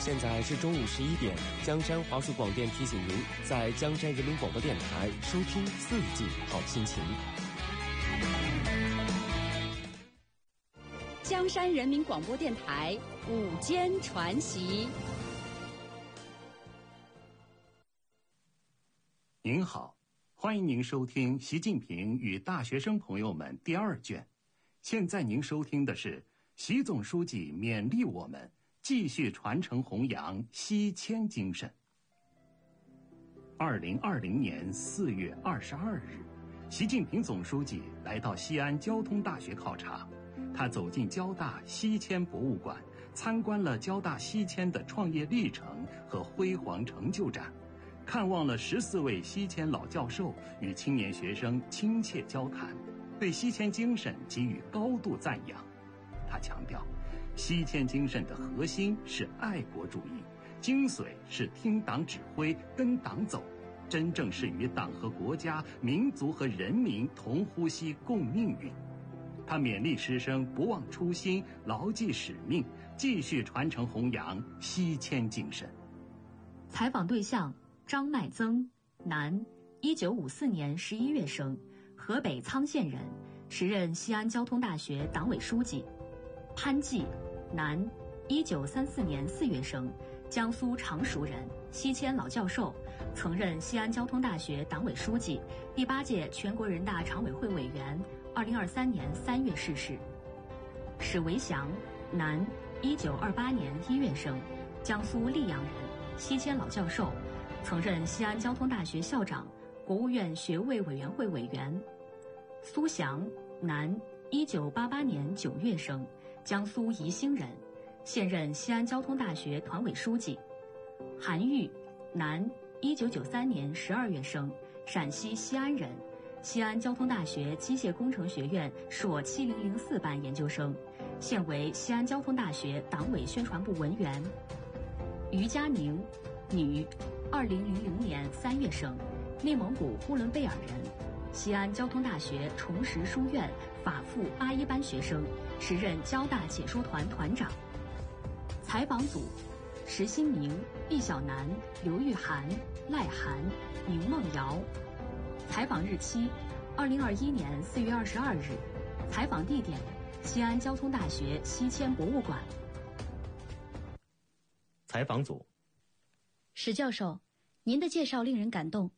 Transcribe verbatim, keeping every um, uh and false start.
现在是中午十一点，江山华数广电提醒您，在江山人民广播电台收听四季好心情。 江山人民广播电台午间传习。 您好，欢迎您收听习近平与大学生朋友们第二卷。现在您收听的是习总书记勉励我们继续传承弘扬西迁精神。二零二零年四月二十二日，习近平总书记来到西安交通大学考察，他走进交大西迁博物馆，参观了交大西迁的创业历程和辉煌成就展，看望了十四位西迁老教授，与青年学生亲切交谈，对西迁精神给予高度赞扬。他强调，西迁精神的核心是爱国主义，精髓是听党指挥、跟党走，真正是与党和国家、民族和人民同呼吸共命运。他勉励师生不忘初心，牢记使命，继续传承弘扬西迁精神。 采访对象张麦增，男，一九五四年十一月生，河北沧县人，时任西安交通大学党委书记。潘季，男，一九三四年四月生，江苏常熟人，西迁老教授，曾任西安交通大学党委书记，第八届全国人大常委会委员。二零二三年三月逝世。史维祥，男，一九二八年一月生，江苏溧阳人，西迁老教授，曾任西安交通大学校长、国务院学位委员会委员。苏翔，男，一九八八年九月生，江苏宜兴人，现任西安交通大学团委书记。韩愈，男，一九九三年十二月生，陕西西安人，西安交通大学机械工程学院硕七零零四班研究生，现为西安交通大学党委宣传部文员。于佳宁，女，二零零零年三月生，内蒙古呼伦贝尔人，西安交通大学崇实书院法附八一班学生，时任交大解说团团长。采访组：石新明、毕小南、刘玉涵、赖涵、宁梦瑶。采访日期：二零二一年四月二十二日。采访地点：西安交通大学西迁博物馆。 采访组： 史教授，您的介绍令人感动。